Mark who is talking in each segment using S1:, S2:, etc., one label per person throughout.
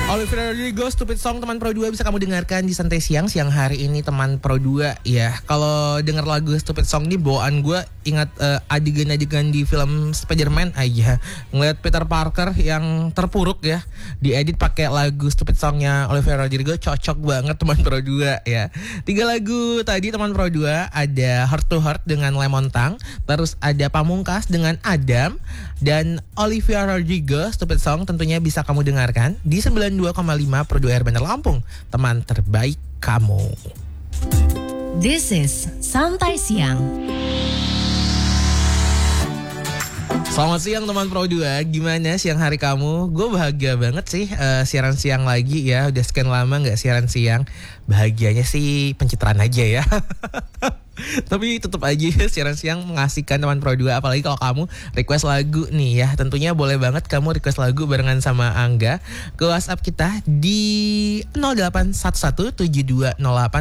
S1: Olivia Rodrigo, Stupid Song, teman Pro 2 bisa kamu dengarkan di Santai Siang hari ini, teman Pro 2 ya. Kalau denger lagu Stupid Song ini bawaan gue ingat adegan-adegan di film Spider-Man aja. Ngeliat Peter Parker yang terpuruk ya, diedit pakai lagu Stupid Songnya Olivia Rodrigo, cocok banget teman Pro 2 ya. 3 lagu tadi teman Pro 2, ada Heart to Heart dengan Lemon Tang, terus ada Pamungkas dengan Adam, dan Olivia Rodrigo Stupid Song tentunya bisa kamu dengarkan di 92,5 Pro 2 Bandar Lampung, teman terbaik kamu.
S2: This is Santai Siang.
S1: Selamat siang teman Pro 2, gimana siang hari kamu? Gue bahagia banget sih siaran siang lagi ya. Udah sekian lama gak siaran siang. Bahagianya sih pencitraan aja ya. Tapi tetap aja siaran siang mengasihkan teman Pro 2. Apalagi kalau kamu request lagu nih ya. Tentunya boleh banget kamu request lagu barengan sama Angga ke WhatsApp kita di 081172080925.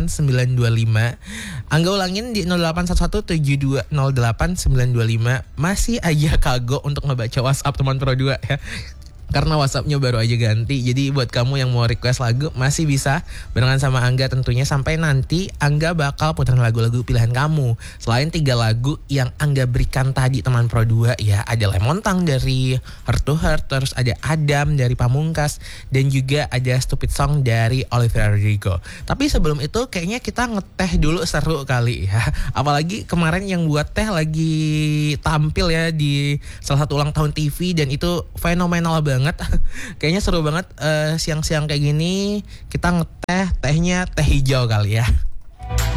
S1: Angga ulangin di 081172080925. Masih aja kagok untuk ngebaca WhatsApp teman Pro 2 ya. Karena WhatsAppnya baru aja ganti. Jadi buat kamu yang mau request lagu masih bisa barengan sama Angga tentunya. Sampai nanti Angga bakal puterin lagu-lagu pilihan kamu. Selain 3 lagu yang Angga berikan tadi teman Pro 2 ya, ada Lemon Tang dari Heart to Heart, terus ada Adam dari Pamungkas, dan juga ada Stupid Song dari Olivia Rodrigo. Tapi sebelum itu kayaknya kita ngeteh dulu, seru kali ya. Apalagi kemarin yang buat teh lagi tampil ya di salah satu ulang tahun TV, dan itu fenomenal banget. Kayaknya seru banget siang-siang kayak gini kita ngeteh, tehnya teh hijau kali ya.